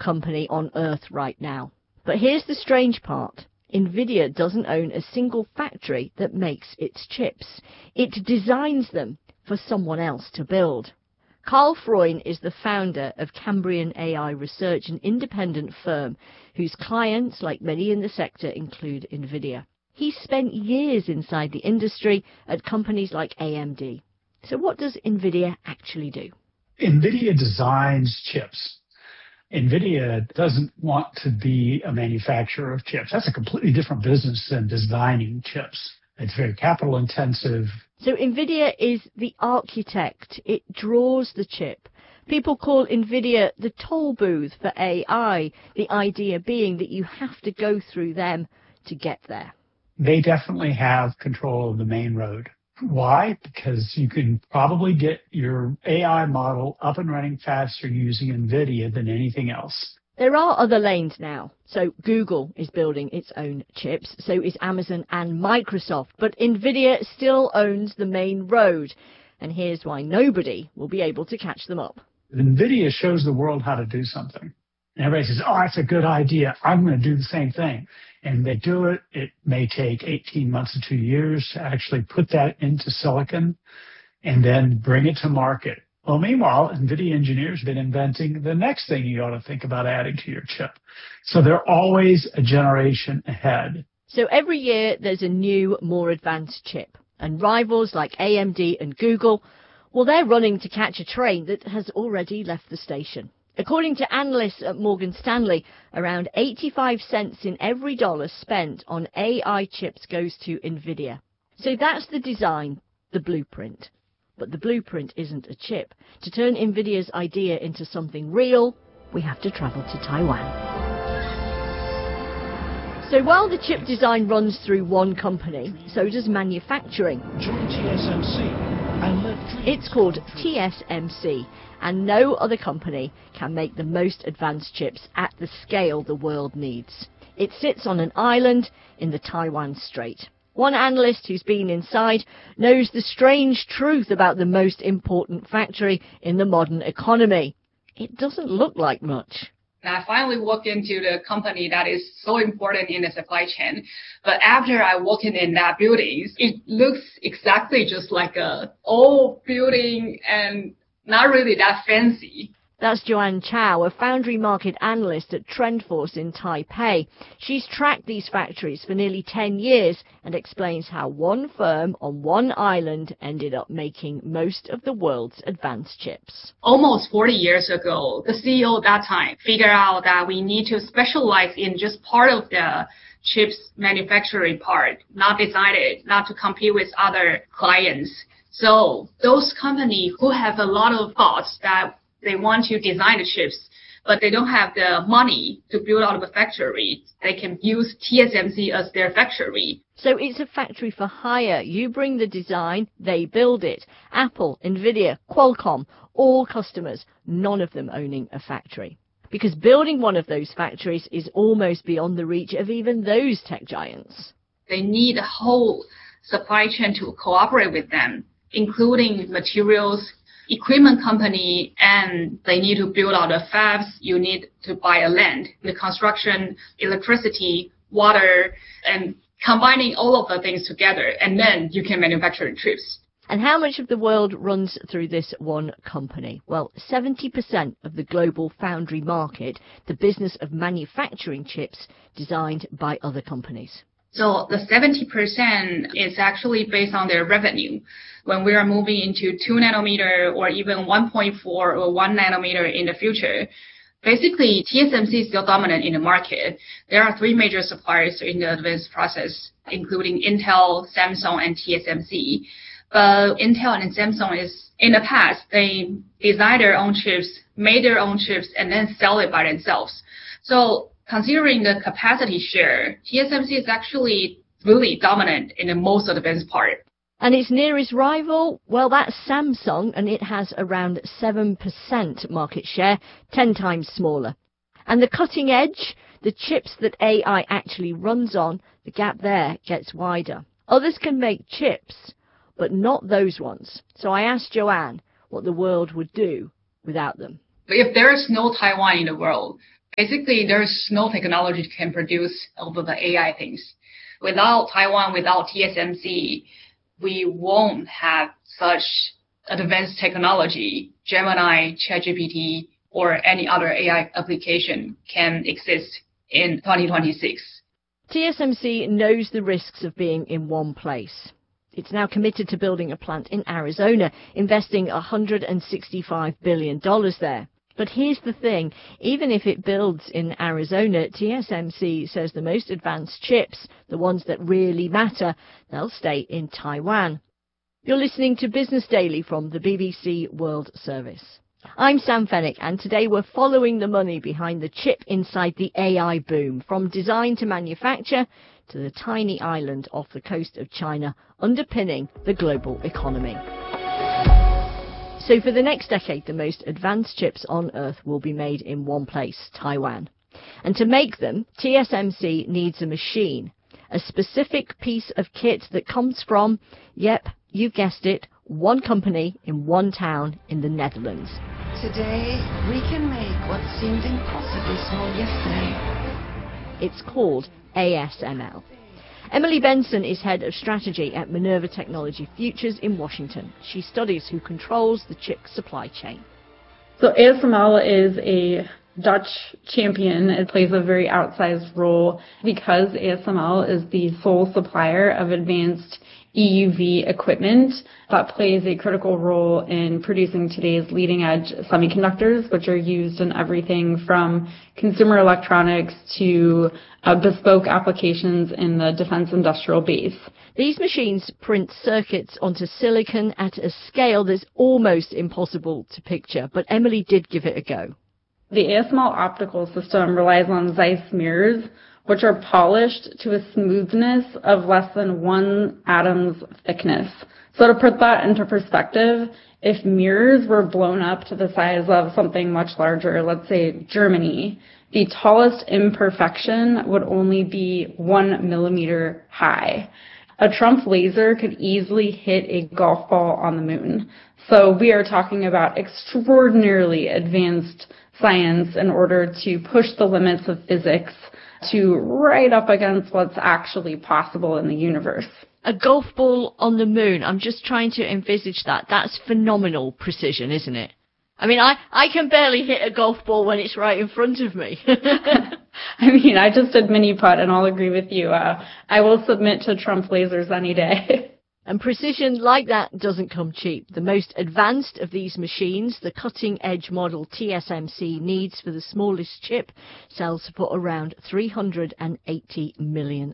company on Earth right now. But here's the strange part. NVIDIA doesn't own a single factory that makes its chips. It designs them for someone else to build. Carl Freund is the founder of Cambrian AI Research, an independent firm whose clients, like many in the sector, include NVIDIA. He spent years inside the industry at companies like AMD. So what does NVIDIA actually do? NVIDIA designs chips. NVIDIA doesn't want to be a manufacturer of chips. That's a completely different business than designing chips. It's very capital intensive. So NVIDIA is the architect. It draws the chip. People call NVIDIA the toll booth for AI, the idea being that you have to go through them to get there. They definitely have control of the main road. Why? Because you can probably get your AI model up and running faster using NVIDIA than anything else. There are other lanes now. So Google is building its own chips, so is Amazon and Microsoft. But NVIDIA still owns the main road. And here's why nobody will be able to catch them up. NVIDIA shows the world how to do something. And everybody says, oh, that's a good idea. I'm going to do the same thing. And they do it. It may take 18 months to 2 years to actually put that into silicon and then bring it to market. Well, meanwhile, NVIDIA engineers have been inventing the next thing you ought to think about adding to your chip. So they're always a generation ahead. So every year there's a new, more advanced chip. And rivals like AMD and Google, well, they're running to catch a train that has already left the station. According to analysts at Morgan Stanley, around 85 cents in every dollar spent on AI chips goes to NVIDIA. So that's the design, the blueprint. But the blueprint isn't a chip. To turn NVIDIA's idea into something real, we have to travel to Taiwan. So while the chip design runs through one company, so does manufacturing. Join TSMC and let dreams. It's called TSMC, and no other company can make the most advanced chips at the scale the world needs. It sits on an island in the Taiwan Strait. One analyst who's been inside knows the strange truth about the most important factory in the modern economy. It doesn't look like much. I finally walked into the company that is so important in the supply chain. But after I walk in that building, it looks exactly just like a old building and not really that fancy. That's Joanne Chow, a foundry market analyst at TrendForce in Taipei. She's tracked these factories for nearly 10 years and explains how one firm on one island ended up making most of the world's advanced chips. Almost 40 years ago, the CEO at that time figured out that we need to specialize in just part of the chips manufacturing part, not design it, not to compete with other clients. So those companies who have a lot of thoughts that they want to design the chips, but they don't have the money to build out a factory, they can use TSMC as their factory. So it's a factory for hire. You bring the design, they build it. Apple, NVIDIA, Qualcomm, all customers, none of them owning a factory. Because building one of those factories is almost beyond the reach of even those tech giants. They need a whole supply chain to cooperate with them, including materials, equipment company, and they need to build out the fabs. You need to buy a land, the construction, electricity, water, and combining all of the things together, and then you can manufacture chips. And how much of the world runs through this one company? Well, 70% of the global foundry market, the business of manufacturing chips designed by other companies. So the 70% is actually based on their revenue. When we are moving into 2 nanometer or even 1.4 or 1 nanometer in the future, basically TSMC is still dominant in the market. There are 3 major suppliers in the advanced process, including Intel, Samsung, and TSMC. But Intel and Samsung is, in the past, they design their own chips, made their own chips, and then sell it by themselves. So considering the capacity share, TSMC is actually really dominant in the most advanced part. And its nearest rival, well, that's Samsung, and it has around 7% market share, 10 times smaller. And the cutting edge, the chips that AI actually runs on, the gap there gets wider. Others can make chips, but not those ones. So I asked Joanne what the world would do without them. If there is no Taiwan in the world, Basically, there's no technology that can produce all of the AI things. Without Taiwan, without TSMC, we won't have such advanced technology. Gemini, ChatGPT, or any other AI application can exist in 2026. TSMC knows the risks of being in one place. It's now committed to building a plant in Arizona, investing $165 billion there. But here's the thing, even if it builds in Arizona, TSMC says the most advanced chips, the ones that really matter, they'll stay in Taiwan. You're listening to Business Daily from the BBC World Service. I'm Sam Fennick, and today we're following the money behind the chip inside the AI boom, from design to manufacture to the tiny island off the coast of China, underpinning the global economy. So for the next decade, the most advanced chips on Earth will be made in one place, Taiwan. And to make them, TSMC needs a machine, a specific piece of kit that comes from, yep, you guessed it, one company in one town in the Netherlands. Today, we can make what seemed impossibly small yesterday. It's called ASML. Emily Benson is head of strategy at Minerva Technology Futures in Washington. She studies who controls the chip supply chain. So ASML is a Dutch champion. It plays a very outsized role because ASML is the sole supplier of advanced EUV equipment that plays a critical role in producing today's leading-edge semiconductors, which are used in everything from consumer electronics to bespoke applications in the defense industrial base. These machines print circuits onto silicon at a scale that's almost impossible to picture, but Emily did give it a go. The ASML optical system relies on Zeiss mirrors, which are polished to a smoothness of less than 1 atom's thickness. So to put that into perspective, if mirrors were blown up to the size of something much larger, let's say Germany, the tallest imperfection would only be 1 millimeter high. A Trump laser could easily hit a golf ball on the moon. So we are talking about extraordinarily advanced science in order to push the limits of physics to right up against what's actually possible in the universe. A golf ball on the moon. I'm just trying to envisage that. That's phenomenal precision, isn't it? I mean, I can barely hit a golf ball when it's right in front of me. I mean, I just did mini putt, and I'll agree with you. I will submit to Trump lasers any day. And precision like that doesn't come cheap. The most advanced of these machines, the cutting-edge model TSMC needs for the smallest chip, sells for around $380 million.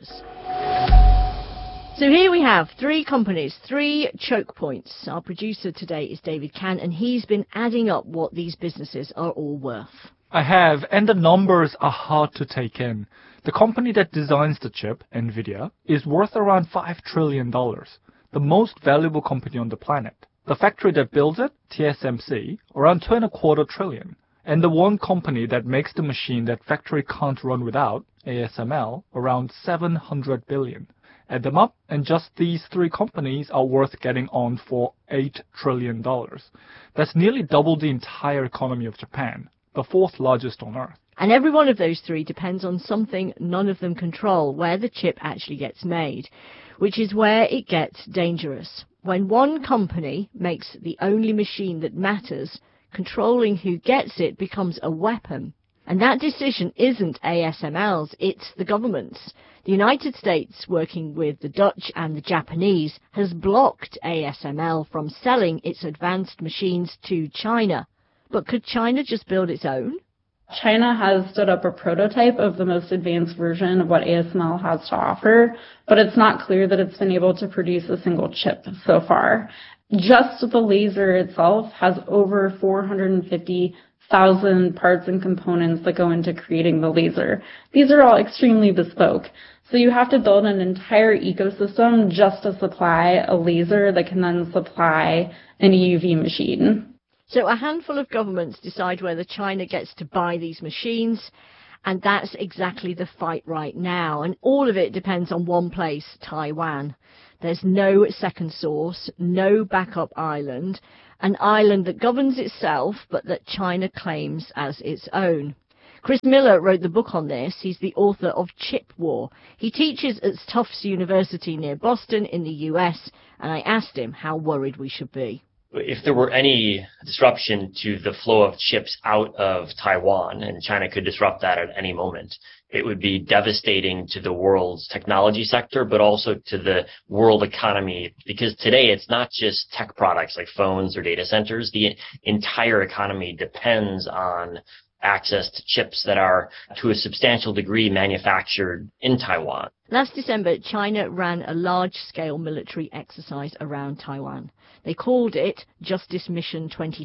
So here we have 3 companies, 3 choke points. Our producer today is David Can, and he's been adding up what these businesses are all worth. I have, and the numbers are hard to take in. The company that designs the chip, NVIDIA, is worth around $5 trillion, the most valuable company on the planet. The factory that builds it, TSMC, around $2.25 trillion. And the one company that makes the machine that factory can't run without, ASML, around $700 billion. Add them up, and just these 3 companies are worth getting on for $8 trillion. That's nearly double the entire economy of Japan, the 4th largest on Earth. And every one of those 3 depends on something none of them control, where the chip actually gets made, which is where it gets dangerous. When one company makes the only machine that matters, controlling who gets it becomes a weapon. And that decision isn't ASML's, it's the government's. The United States, working with the Dutch and the Japanese, has blocked ASML from selling its advanced machines to China. But could China just build its own? China has stood up a prototype of the most advanced version of what ASML has to offer, but it's not clear that it's been able to produce a single chip so far. Just the laser itself has over 450,000 parts and components that go into creating the laser. These are all extremely bespoke. So you have to build an entire ecosystem just to supply a laser that can then supply an EUV machine. So a handful of governments decide whether China gets to buy these machines, and that's exactly the fight right now. And all of it depends on one place, Taiwan. There's no second source, no backup island, an island that governs itself but that China claims as its own. Chris Miller wrote the book on this. He's the author of Chip War. He teaches at Tufts University near Boston in the US, and I asked him how worried we should be. If there were any disruption to the flow of chips out of Taiwan, and China could disrupt that at any moment, it would be devastating to the world's technology sector, but also to the world economy. Because today it's not just tech products like phones or data centers. The entire economy depends on access to chips that are, to a substantial degree, manufactured in Taiwan. Last December, China ran a large-scale military exercise around Taiwan. They called it Justice Mission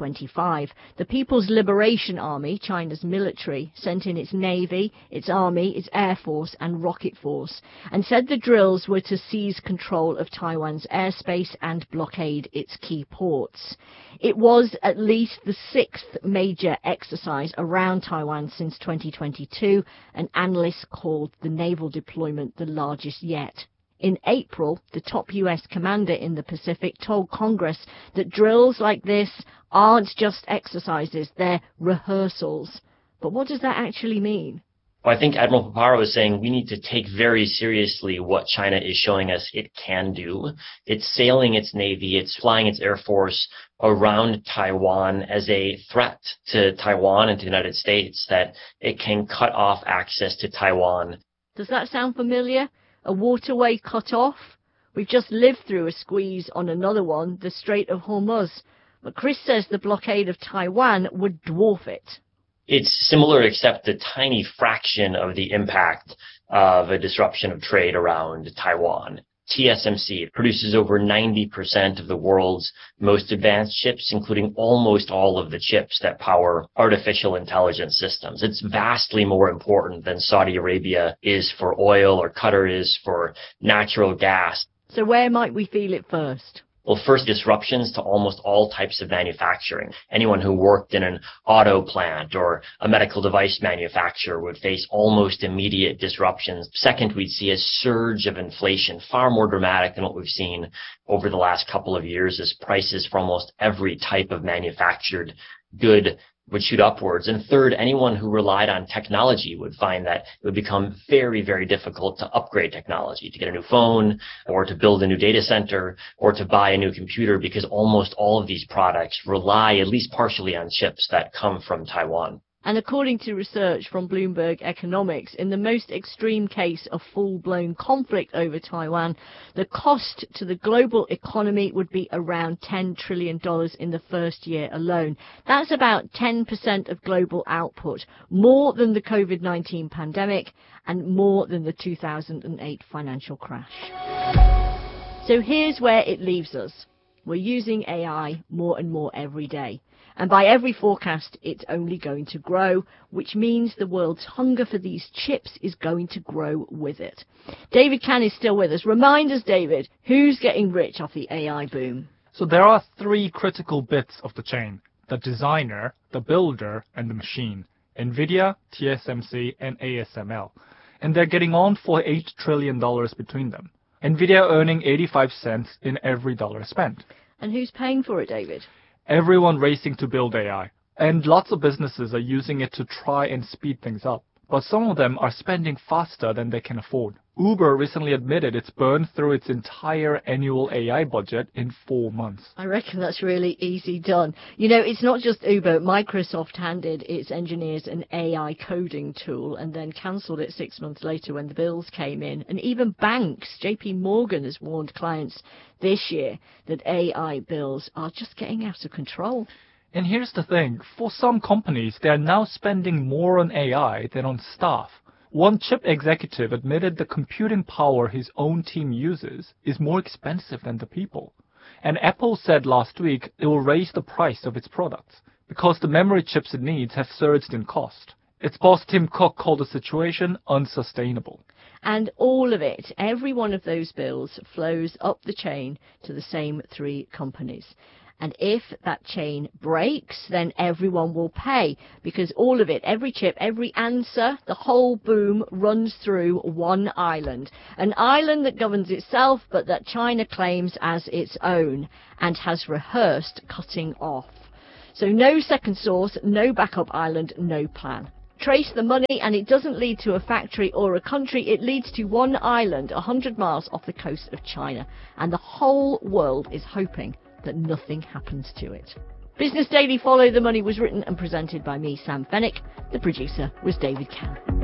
2025. The People's Liberation Army, China's military, sent in its navy, its army, its air force and rocket force, and said the drills were to seize control of Taiwan's airspace and blockade its key ports. It was at least the 6th major exercise around Taiwan since 2022, and analysts called the naval deployment the largest yet. In April, the top US commander in the Pacific told Congress that drills like this aren't just exercises, they're rehearsals. But what does that actually mean? Well, I think Admiral Paparo is saying we need to take very seriously what China is showing us it can do. It's sailing its navy, it's flying its air force around Taiwan as a threat to Taiwan and to the United States, that it can cut off access to Taiwan. Does that sound familiar? A waterway cut off? We've just lived through a squeeze on another one, the Strait of Hormuz. But Chris says the blockade of Taiwan would dwarf it. It's similar, except a tiny fraction of the impact of a disruption of trade around Taiwan. TSMC produces over 90% of the world's most advanced chips, including almost all of the chips that power artificial intelligence systems. It's vastly more important than Saudi Arabia is for oil or Qatar is for natural gas. So where might we feel it first? Well, first, disruptions to almost all types of manufacturing. Anyone who worked in an auto plant or a medical device manufacturer would face almost immediate disruptions. Second, we'd see a surge of inflation, far more dramatic than what we've seen over the last couple of years, as prices for almost every type of manufactured good would shoot upwards. And third, anyone who relied on technology would find that it would become very, very difficult to upgrade technology, to get a new phone or to build a new data center or to buy a new computer, because almost all of these products rely at least partially on chips that come from Taiwan. And according to research from Bloomberg Economics, in the most extreme case of full-blown conflict over Taiwan, the cost to the global economy would be around $10 trillion in the first year alone. That's about 10% of global output, more than the COVID-19 pandemic and more than the 2008 financial crash. So here's where it leaves us. We're using AI more and more every day. And by every forecast, it's only going to grow, which means the world's hunger for these chips is going to grow with it. David Kann is still with us. Remind us, David, who's getting rich off the AI boom? So there are 3 critical bits of the chain: the designer, the builder, and the machine. NVIDIA, TSMC, and ASML. And they're getting on for $8 trillion between them. NVIDIA earning 85 cents in every dollar spent. And who's paying for it, David? Everyone racing to build AI. And lots of businesses are using it to try and speed things up. But some of them are spending faster than they can afford. Uber recently admitted it's burned through its entire annual AI budget in 4 months. I reckon that's really easy done. You know, it's not just Uber. Microsoft handed its engineers an AI coding tool and then cancelled it 6 months later when the bills came in. And even banks, JP Morgan has warned clients this year that AI bills are just getting out of control. And here's the thing. For some companies, they are now spending more on AI than on staff. One chip executive admitted the computing power his own team uses is more expensive than the people. And Apple said last week it will raise the price of its products because the memory chips it needs have surged in cost. Its boss Tim Cook called the situation unsustainable. And all of it, every one of those bills flows up the chain to the same 3 companies. And if that chain breaks, then everyone will pay, because all of it, every chip, every answer, the whole boom runs through one island. An island that governs itself, but that China claims as its own and has rehearsed cutting off. So no second source, no backup island, no plan. trace the money and it doesn't lead to a factory or a country. It leads to one island 100 miles off the coast of China. And the whole world is hoping that nothing happens to it. Business Daily Follow the Money was written and presented by me, Sam Fennick. The producer was David Cann.